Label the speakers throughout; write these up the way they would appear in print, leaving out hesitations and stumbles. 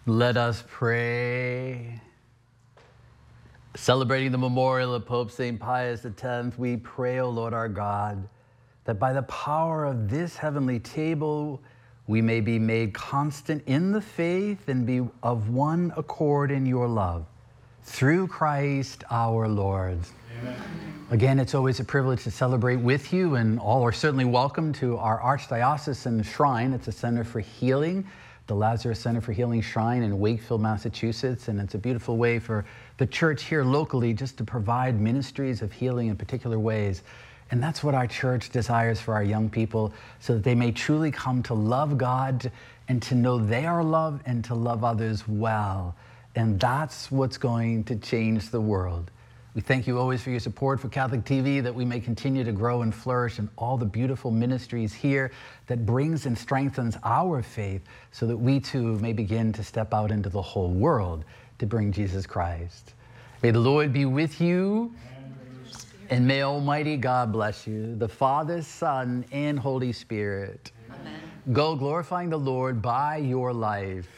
Speaker 1: Let us pray. Celebrating the memorial of Pope St. Pius X, we pray, O Lord our God, that by the power of this heavenly table, we may be made constant in the faith and be of one accord in your love. Through Christ our Lord. Amen. Again, it's always a privilege to celebrate with you, and all are certainly welcome to our Archdiocesan Shrine. It's a center for healing, the Lazarus Center for Healing Shrine in Wakefield, Massachusetts, and it's a beautiful way for the church here locally just to provide ministries of healing in particular ways. And that's what our church desires for our young people, so that they may truly come to love God and to know they are loved and to love others well. And that's what's going to change the world. We thank you always for your support for Catholic TV, that we may continue to grow and flourish in all the beautiful ministries here that brings and strengthens our faith, so that we too may begin to step out into the whole world to bring Jesus Christ. May the Lord be with you, and may Almighty God bless you, the Father, Son, and Holy Spirit. Amen. Go glorifying the Lord by your life.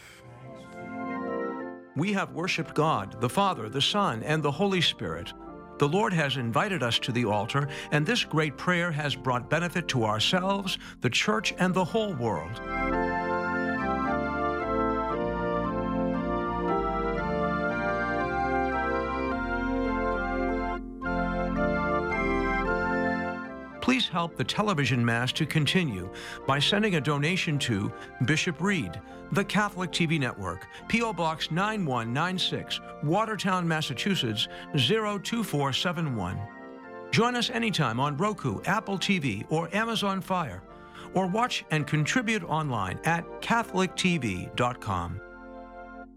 Speaker 2: We have worshiped God, the Father, the Son, and the Holy Spirit. The Lord has invited us to the altar, and this great prayer has brought benefit to ourselves, the Church, and the whole world. Please help the television Mass to continue by sending a donation to Bishop Reed, the Catholic TV Network, P.O. Box 9196, Watertown, Massachusetts 02471. Join us anytime on Roku, Apple TV, or Amazon Fire, or watch and contribute online at catholictv.com.